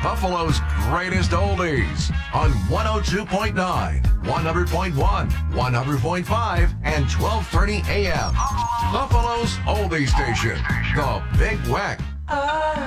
Buffalo's greatest oldies on 102.9, 100.1, 100.5, and 1230 AM. Buffalo's oldie station, The Big Weck.